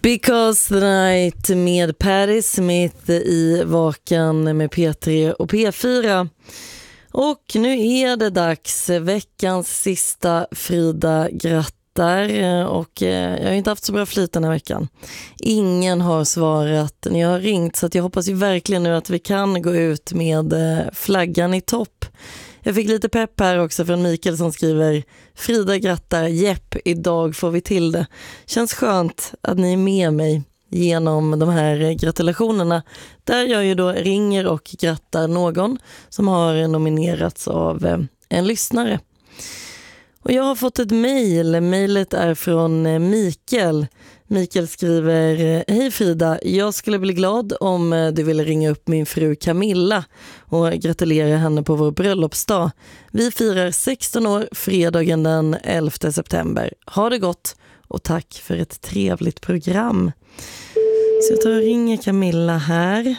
Because the Night med Patti Smith i Vakan med P3 och P4. Och nu är det dags, veckans sista Frida grattar. Och jag har inte haft så bra flyt den här veckan. Ingen har svarat när jag har ringt, så att jag hoppas ju verkligen nu att vi kan gå ut med flaggan i topp. Jag fick lite pepp här också från Mikael som skriver: Frida grattar, jepp, idag får vi till det. Känns skönt att ni är med mig genom de här gratulationerna, där jag ju då ringer och grattar någon som har nominerats av en lyssnare. Och jag har fått ett mejl. Mejlet är från Mikael. Mikael skriver: Hej Frida, jag skulle bli glad om du ville ringa upp min fru Camilla och gratulera henne på vår bröllopsdag. Vi firar 16 år fredagen den 11 september. Ha det gott och tack för ett trevligt program. Så jag tar och ringer Camilla här.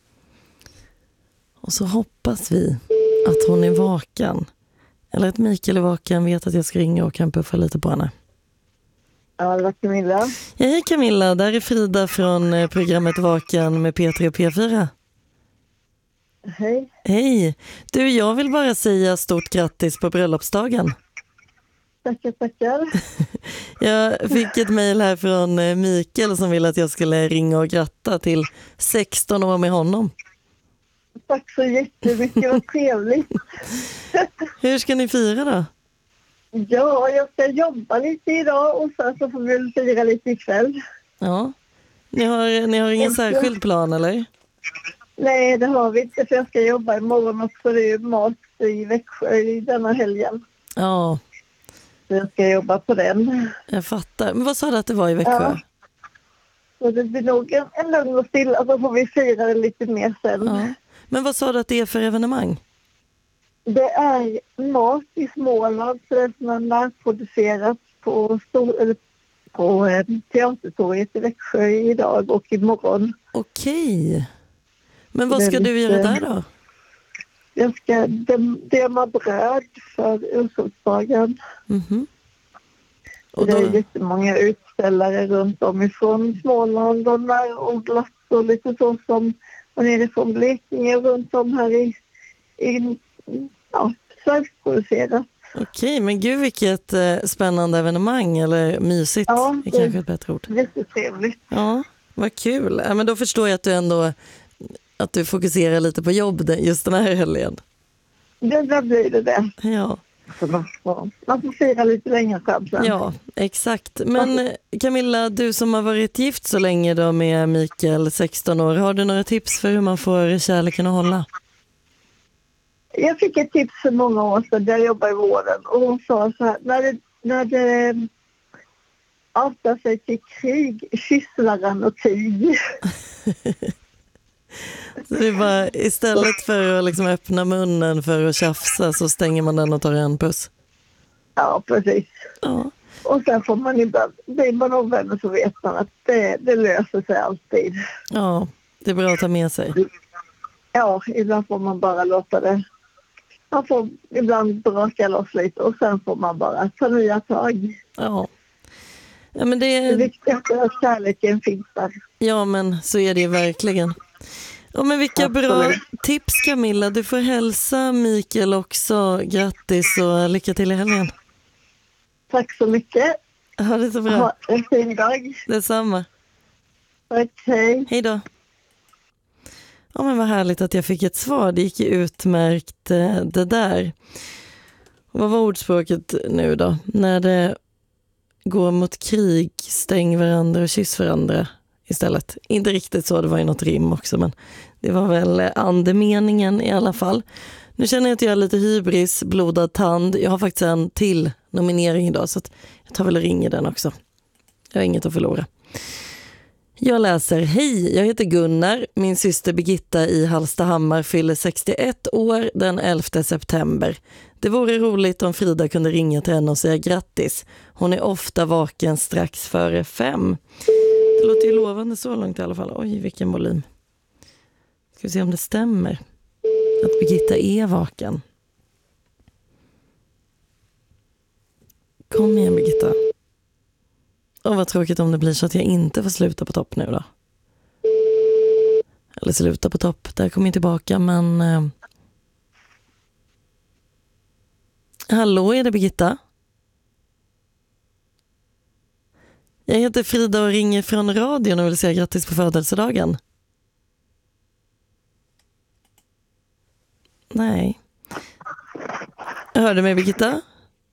Och så hoppas vi att hon är vaken. Eller att Mikael är vaken, vet att jag ska ringa och kan puffa lite på henne. Ja, det var Camilla. Ja, hej Camilla, där är Frida från programmet Vakan med P3 och P4. Hej. Hej. Du, jag vill bara säga stort grattis på bröllopsdagen. Tackar. Jag fick ett mejl här från Mikael som ville att jag skulle ringa och gratta till 16 år med honom. Tack så jättemycket, vad trevligt. Hur ska ni fira då? Ja, jag ska jobba lite idag och sen så får vi väl fira lite ikväll. Ja. Ni har ingen särskild plan, eller? Nej, det har vi inte, för jag ska jobba imorgon också. Det är ju mat i Växjö i denna helgen. Ja. Så jag ska jobba på den. Jag fattar. Men vad sa du att det var i Växjö? Ja. Så det blir nog en lugn och stilla, så får vi fira det lite mer sen. Ja. Men vad sa du att det är för evenemang? Det är mat i Småland, så det är som är närproducerat på Teatertorget i Växjö idag och imorgon. Okej. Men vad ska du göra där då? Jag ska dema bröd för ursortsdagen. Mm-hmm. Och det är jättemånga utställare runt om ifrån Småland och närodlat och lite så som och nerifrån Blekinge runt om här i svenskproducerat. Okej, men gud vilket spännande evenemang, eller mysigt. Ja, det är kanske ett bättre ord. Jättetrevligt. Ja, vad kul. Ja, men då förstår jag att du fokuserar lite på jobb just den här helgen. Det blir det. Ja. Man får fira lite längre fram sen. Ja, exakt. Men Camilla, du som har varit gift så länge då med Mikael, 16 år, har du några tips för hur man får kärleken att hålla? Jag fick ett tips för många år sedan, jag jobbar i vården, och hon sa så här: när det avtar sig till krig, kyss varann och tig. Så det är bara, istället för att liksom öppna munnen för att tjafsa, så stänger man den och tar en puss. Ja, precis. Ja. Och sen får man ibland, blir man ovänner så vet man att det löser sig alltid. Ja, det är bra att ta med sig. Ja, ibland får man bara låta det. Man får ibland braka loss lite och sen får man bara ta nya tag. Ja. Ja, men Det viktigaste är att kärleken finns där. Ja, men så är det verkligen. Ja, men vilka bra tips Camilla. Du får hälsa Mikael också. Grattis och lycka till i helgen. Tack så mycket. Ha det så bra. Ha en fin dag. Detsamma. Okej. Hej då. Ja, men vad härligt att jag fick ett svar. Det gick ju utmärkt det där. Vad var ordspråket nu då? När det går mot krig, stäng varandra och kyss varandra istället. Inte riktigt så, det var ju något rim också, men det var väl andemeningen i alla fall. Nu känner jag att jag har lite hybris, blodad tand. Jag har faktiskt en till nominering idag, så att jag tar väl och ringer den också. Jag har inget att förlora. Jag läser: Hej, jag heter Gunnar. Min syster Birgitta i Hallstahammar fyller 61 år den 11 september. Det vore roligt om Frida kunde ringa till henne och säga grattis. Hon är ofta vaken strax före 5. Det låter ju lovande så långt i alla fall. Oj, vilken volym. Ska vi se om det stämmer att Birgitta är vaken. Kom igen Birgitta. Och vad tråkigt om det blir så att jag inte får sluta på topp nu då. Eller sluta på topp, där kommer jag tillbaka, men... Hallå, är det Birgitta? Jag heter Frida och ringer från radion och vill säga grattis på födelsedagen. Nej. Hörde du mig, Birgitta?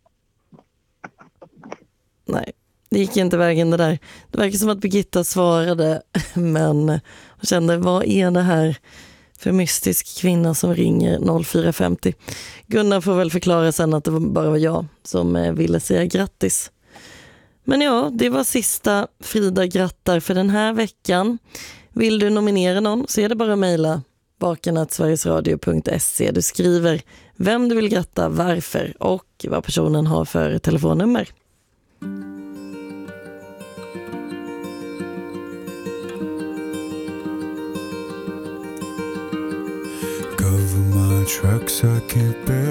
Nej, det gick inte vägen det där. Det verkar som att Birgitta svarade, men jag kände, vad är det här för mystisk kvinna som ringer 04.50? Gunnar får väl förklara sen att det bara var jag som ville säga grattis. Men ja, det var sista Frida grattar för den här veckan. Vill du nominera någon så är det bara att mejla vaken@sverigesradio.se. Du skriver vem du vill gratta, varför och vad personen har för telefonnummer. Cover my tracks, I can't bear